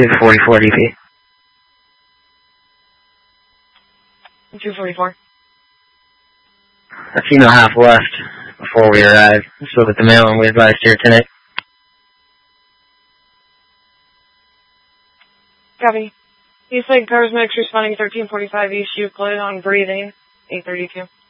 244 DP. 244. A female half left before we arrived. Spoke with the male and we advised here tonight. Copy. East Lake Cars Mix responding 1345 East Euclid on breathing, 832.